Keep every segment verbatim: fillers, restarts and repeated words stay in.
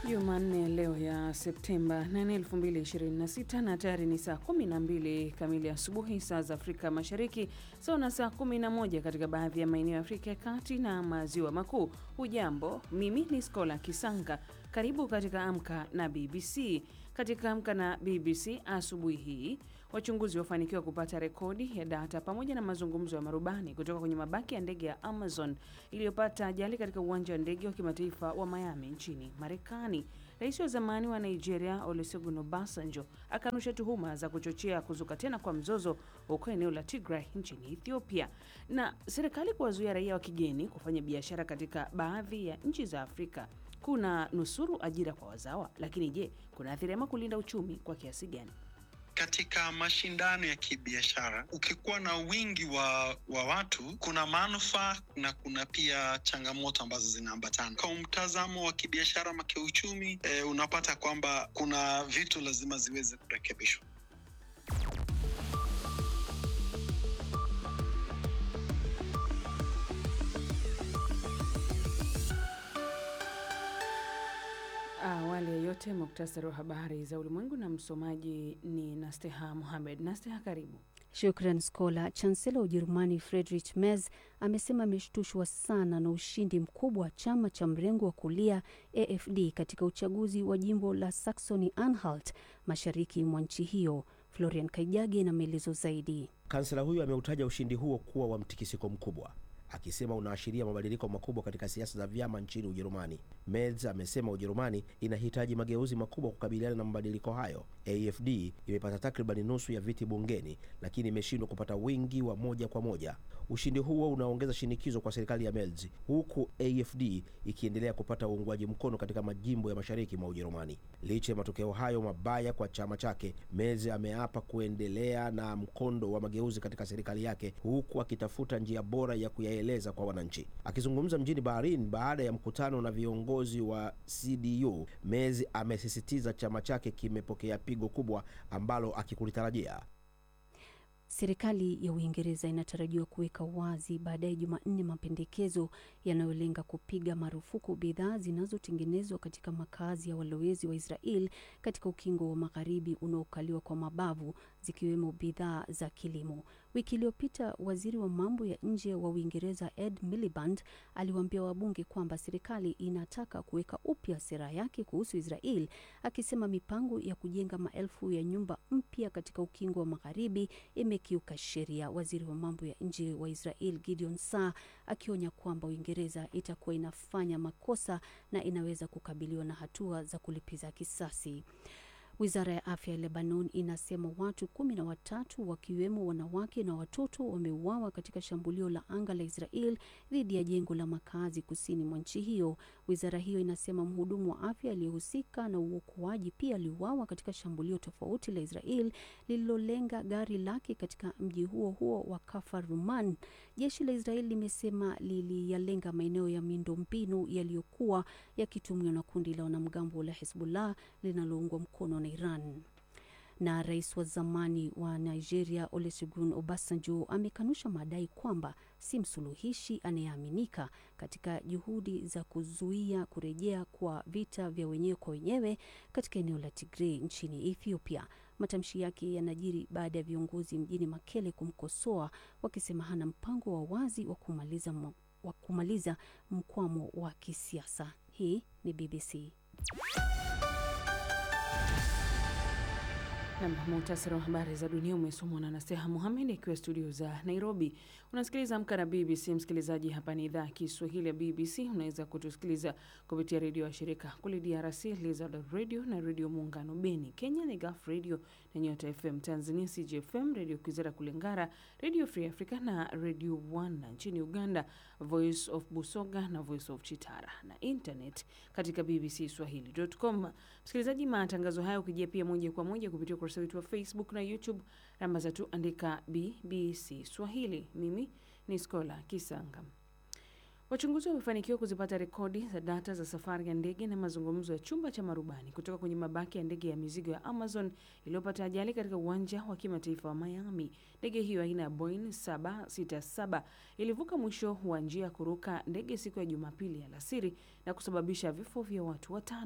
Jumanne leo ya Septemba nane elfu mbili ishirini na sita na tayari ni saa kumi na mbili kamili asubuhi saa za Afrika Mashariki, sawa na saa kumi na moja katika baadhi ya maeneo ya Afrika ya Kati na Maziwa Makuu. Hujambo, mimi ni Skola Kisanga. Karibu katika Amka na B B C. Katika Amka na B B C asubuhi hii, wachunguzi wafanikiwa kupata rekodi ya data pamoja na mazungumzo ya marubani kutoka kwenye mabaki ya ndege ya Amazon iliyopata ajali katika uwanja wa ndege wa kimataifa wa Miami nchini Marekani. Rais wa zamani wa Nigeria Olusegun Obasanjo akanusha tuhuma za kuchochea kuzuka tena kwa mzozo huko eneo la Tigray nchini Ethiopia. Na serikali kuwazuia raia wa kigeni kufanya biashara katika baadhi ya nchi za Afrika kuna nusuru ajira kwa wazawa, lakini je, kuna athiri ama kulinda uchumi kwa kiasi gani? Katika mashindano ya kibiashara, ukikuwa na wingi wa, wa watu, kuna manufaa na kuna pia changamoto ambazo zinaambatana. Kwa mtazamo wa kibiashara ama kiuchumi, e, unapata kwamba kuna vitu lazima ziweze kurekebishwa. Awali ya yote, muktasari wa habari za ulimwengu na msomaji ni Nasteha Mohamed. Nasteha, karibu. Shukran Skola. Chancellor wa Ujerumani Friedrich Merz amesema ameshtushwa sana na ushindi mkubwa wa chama cha mrengo wa kulia A F D katika uchaguzi wa jimbo la Saxony-Anhalt mashariki mwa nchi hiyo. Florian Kaijage na maelezo zaidi. Kansela huyo ameutaja ushindi huo kuwa wa mtikisiko mkubwa, akisema unaashiria mabadiliko makubwa katika siasa za vyama nchini Ujerumani. Merz amesema Ujerumani inahitaji mageuzi makubwa kukabiliana na mabadiliko hayo. A F D imepata takriban nusu ya viti bungeni, lakini imeshindwa kupata wingi wa moja kwa moja. Ushindi huo unaongeza shinikizo kwa serikali ya Merz, huku A F D ikiendelea kupata uungwaji mkono katika majimbo ya mashariki mwa Ujerumani. Licha ya matokeo hayo mabaya kwa chama chake, Merz ameapa kuendelea na mkondo wa mageuzi katika serikali yake, huku akitafuta njia bora ya kuyaeleza kwa wananchi. Akizungumza mjini Berlin baada ya mkutano na viongozi wa C D U, Merz amesisitiza chama chake kimepokea pigo kubwa ambalo akikulitarajia. Serikali ya Uingereza inatarajiwa kuweka wazi baadaye Jumanne mapendekezo yanayolenga kupiga marufuku bidhaa zinazotengenezwa katika makazi ya walowezi wa Israel katika ukingo wa magharibi unaokaliwa kwa mabavu, zikiwemo bidhaa za kilimo. Wiki iliyopita, waziri wa mambo ya nje wa Uingereza Ed Miliband aliwaambia wabunge kwamba serikali inataka kuweka upya sera yake kuhusu Israel, akisema mipango ya kujenga maelfu ya nyumba mpya katika ukingo wa magharibi imekiuka sheria. Waziri wa mambo ya nje wa Israel Gideon Saar akionya kwamba Uingereza itakuwa inafanya makosa na inaweza kukabiliwa na hatua za kulipiza kisasi. Wizara ya afya ya Lebanon inasema watu kumi na watatu wakiwemo wanawake na watoto wameuawa katika shambulio la anga la Israel dhidi ya jengo la makazi kusini mwa nchi hiyo. Wizara hiyo inasema mhudumu wa afya aliyehusika na uokoaji pia aliuawa katika shambulio tofauti la Israel lililolenga gari lake katika mji huo huo wa Kafar Ruman. Jeshi la Israel limesema liliyalenga maeneo ya miundombinu yaliyokuwa yakitumiwa na kundi la wanamgambo la Hezbollah linaloungwa mkono na Iran. Na rais wa zamani wa Nigeria Olusegun Obasanjo amekanusha madai kwamba si msuluhishi anayeaminika katika juhudi za kuzuia kurejea kwa vita vya wenyewe kwa wenyewe katika eneo la Tigray nchini Ethiopia. Matamshi yake yanajiri baada ya viongozi mjini Makele kumkosoa, wakisema hana mpango wa wazi wa kumaliza wa kumaliza mkwamo wa kisiasa. Hii ni B B C. Na muhtasari wa habari za dunia umesomwa na Nasteha Mohamed akiwa studio za Nairobi. Unasikiliza Amka na B B C. Msikilizaji, hapa ni idhaa ya Kiswahili ya B B C. Unaweza kutusikiliza kupitia redio ya shirika kule D R C, Lizard Radio na Radio Muungano Beni. Kenya ni Gulf Radio na Nyota F M. Tanzania C J F M, Radio Kwizera Kulengara, Radio Free Africa na Radio One. Na nchini Uganda Voice of Busoga na Voice of Chitara, na internet katika b b c swahili dot com. Msikilizaji, matangazo haya ukijia pia moja kwa moja kupitia ukurasa wetu wa Facebook na YouTube. Rambaza tu andika B B C Swahili. Mimi ni Skola Kisanga. Wachunguzi wamefanikiwa kuzipata rekodi za data za safari ya ndege na mazungumzo ya chumba cha marubani kutoka kwenye mabaki ya ndege ya mizigo ya Amazon iliyopata ajali katika uwanja wa kimataifa wa Miami. Ndege hiyo aina ya Boeing saba sita saba ilivuka mwisho wa njia kuruka ndege siku ya Jumapili alasiri na kusababisha vifo vya watu watano.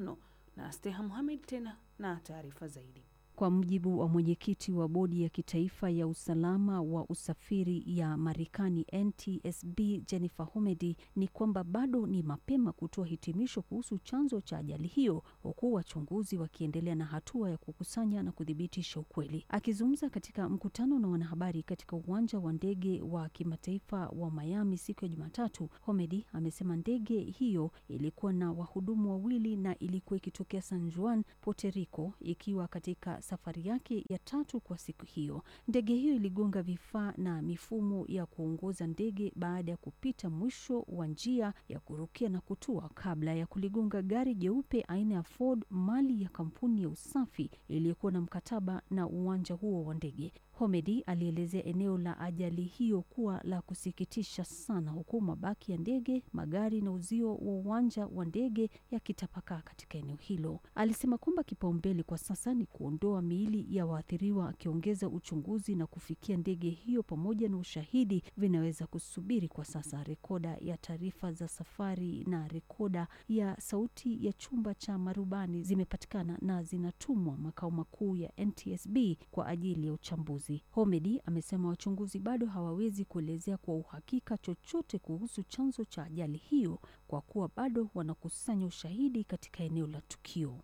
Na Steha Mohamed tena na taarifa zaidi. Kwa mujibu wa mwenyekiti wa bodi ya kitaifa ya usalama wa usafiri ya Marekani N T S B Jennifer Homedy, ni kwamba bado ni mapema kutoa hitimisho kuhusu chanzo cha ajali hiyo, huku wachunguzi wakiendelea na hatua ya kukusanya na kudhibitisha ukweli. Akizungumza katika mkutano na wanahabari katika uwanja wa ndege wa kimataifa wa Miami siku ya Jumatatu, Homedy amesema ndege hiyo ilikuwa na wahudumu wawili na ilikuwa ikitokea San Juan, Puerto Rico, ikiwa katika safari yake ya tatu kwa siku hiyo. Ndege hiyo iligonga vifaa na mifumo ya kuongoza ndege baada ya kupita mwisho wa njia ya kurukia na kutua, kabla ya kuligonga gari jeupe aina ya Ford, mali ya kampuni ya usafi iliyokuwa na mkataba na uwanja huo wa ndege. Homedy alielezea eneo la ajali hiyo kuwa la kusikitisha sana, huku mabaki ya ndege, magari na uzio wa uwanja wa ndege yakitapakaa katika eneo hilo. Alisema kwamba kipaumbele kwa sasa ni kuondoa miili ya waathiriwa, akiongeza uchunguzi na kufikia ndege hiyo pamoja na ushahidi vinaweza kusubiri kwa sasa. Rekoda ya taarifa za safari na rekoda ya sauti ya chumba cha marubani zimepatikana na zinatumwa makao makuu ya N T S B kwa ajili ya uchambuzi. Homedy amesema wachunguzi bado hawawezi kuelezea kwa uhakika chochote kuhusu chanzo cha ajali hiyo kwa kuwa bado wanakusanya ushahidi katika eneo la tukio.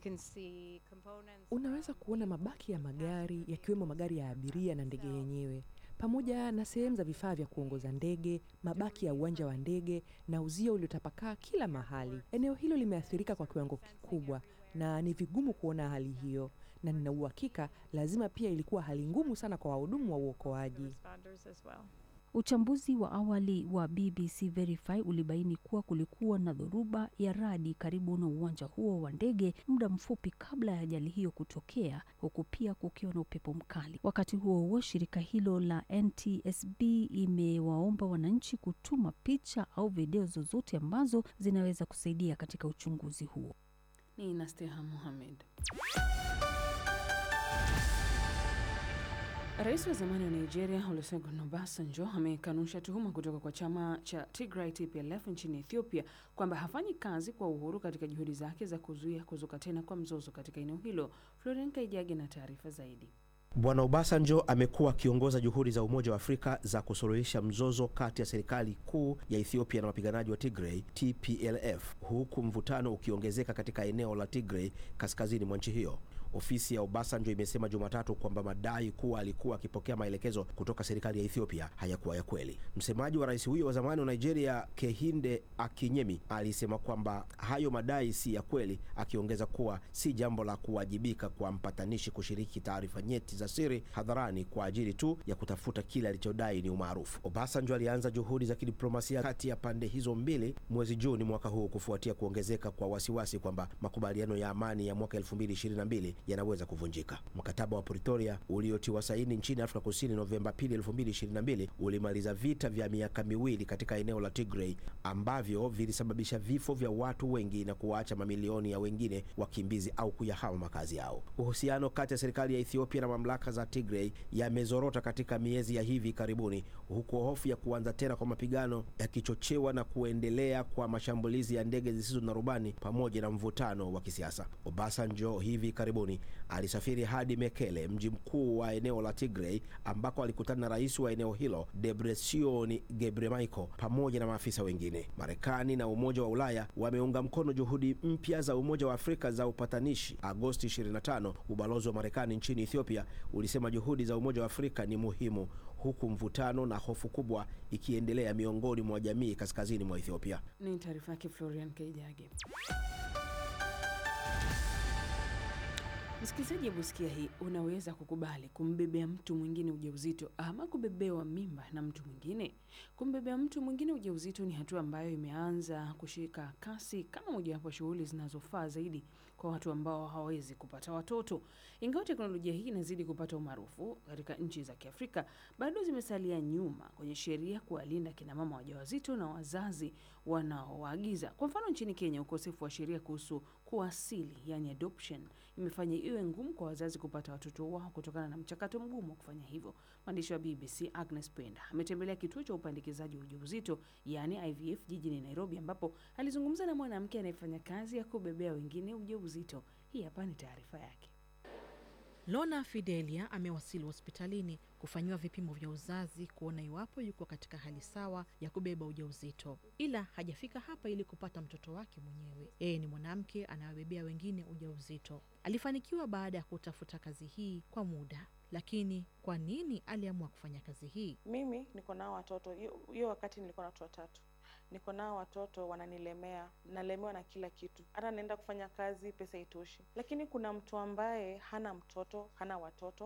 Unaweza kuona mabaki ya magari yakiwemo magari ya abiria na ndege yenyewe, pamoja na sehemu za vifaa vya kuongoza ndege, mabaki ya uwanja wa ndege na uzio uliotapakaa kila mahali. Eneo hilo limeathirika kwa kiwango kikubwa na ni vigumu kuona hali hiyo, na nina uhakika lazima pia ilikuwa hali ngumu sana kwa wahudumu wa uokoaji. Uchambuzi wa awali wa B B C Verify ulibaini kuwa kulikuwa na dhoruba ya radi karibu na uwanja huo wa ndege muda mfupi kabla ya ajali hiyo kutokea, huku pia kukiwa na upepo mkali. Wakati huo huo, shirika hilo la N T S B imewaomba wananchi kutuma picha au video zozote ambazo zinaweza kusaidia katika uchunguzi huo. Ni Nasteha Mohamed. Rais wa zamani wa Nigeria Olusegun Obasanjo amekanusha tuhuma kutoka kwa chama cha Tigray T P L F nchini Ethiopia kwamba hafanyi kazi kwa uhuru katika juhudi zake za kuzuia kuzuka tena kwa mzozo katika eneo hilo. Florence Kaijage na taarifa zaidi. Bwana Obasanjo amekuwa akiongoza juhudi za Umoja wa Afrika za kusuluhisha mzozo kati ya serikali kuu ya Ethiopia na wapiganaji wa Tigray T P L F, huku mvutano ukiongezeka katika eneo la Tigray kaskazini mwa nchi hiyo. Ofisi ya Obasanjo imesema Jumatatu kwamba madai kuwa alikuwa akipokea maelekezo kutoka serikali ya Ethiopia hayakuwa ya kweli. Msemaji wa rais huyo wa zamani wa Nigeria, Kehinde Akinyemi, alisema kwamba hayo madai si ya kweli, akiongeza kuwa si jambo la kuwajibika kwa mpatanishi kushiriki taarifa nyeti za siri hadharani kwa ajili tu ya kutafuta kile alichodai ni umaarufu. Obasanjo alianza juhudi za kidiplomasia kati ya pande hizo mbili mwezi Juni mwaka huu kufuatia kuongezeka kwa wasiwasi kwamba makubaliano ya amani ya mwaka elfu mbili ishirini na mbili yanaweza kuvunjika. Mkataba wa Pretoria uliotiwa saini nchini Afrika Kusini Novemba pili elfu mbili ishirini na mbili ulimaliza vita vya miaka miwili katika eneo la Tigray ambavyo vilisababisha vifo vya watu wengi na kuacha mamilioni ya wengine wakimbizi au kuyahama makazi yao. Uhusiano kati ya serikali ya Ethiopia na mamlaka za Tigray yamezorota katika miezi ya hivi karibuni, huku hofu ya kuanza tena kwa mapigano yakichochewa na kuendelea kwa mashambulizi ya ndege zisizo na rubani pamoja na mvutano wa kisiasa. Obasanjo hivi karibuni alisafiri hadi Mekele, mji mkuu wa eneo la Tigray, ambako alikutana na rais wa eneo hilo Debretsion Gebremichael pamoja na maafisa wengine. Marekani na Umoja wa Ulaya wameunga mkono juhudi mpya za Umoja wa Afrika za upatanishi. Agosti ishirini na tano, ubalozi wa Marekani nchini Ethiopia ulisema juhudi za Umoja wa Afrika ni muhimu, huku mvutano na hofu kubwa ikiendelea miongoni mwa jamii kaskazini mwa Ethiopia. Ni taarifa yake Florian Kaijage. Msikilizaji, busikia hii, unaweza kukubali kumbebea mtu mwingine ujauzito ama kubebewa mimba na mtu mwingine? Kumbebea mtu mwingine ujauzito ni hatua ambayo imeanza kushika kasi kama mojawapo shughuli zinazofaa zaidi kwa watu ambao hawawezi kupata watoto. Ingawa teknolojia hii inazidi kupata umaarufu katika nchi za Kiafrika, bado zimesalia nyuma kwenye sheria kuwalinda kina mama wajawazito na wazazi wanaowaagiza. Kwa mfano, nchini Kenya, ukosefu wa sheria kuhusu kuasili, yani adoption, imefanya iwe ngumu kwa wazazi kupata watoto wao kutokana na mchakato mgumu wa kufanya hivyo. Mwandishi wa B B C Agnes Penda ametembelea kituo cha upandikizaji wa ujauzito, yani I V F, jijini Nairobi, ambapo alizungumza na mwanamke anayefanya kazi ya kubebea wengine ujauzito. Hii hapa ni taarifa yake. Lona Fidelia amewasili hospitalini kufanyiwa vipimo vya uzazi kuona iwapo yuko katika hali sawa ya kubeba ujauzito. Ila hajafika hapa ili kupata mtoto wake mwenyewe. Yeye ni mwanamke anayebebea wengine ujauzito. Alifanikiwa baada ya kutafuta kazi hii kwa muda. Lakini kwa nini aliamua kufanya kazi hii? Mimi niko nao watoto. Hiyo wakati nilikuwa na watoto watatu. Niko nao watoto wananilemea, nalemewa na kila kitu. Hata naenda kufanya kazi pesa itoshi. Lakini kuna mtu ambaye hana mtoto, hana watoto.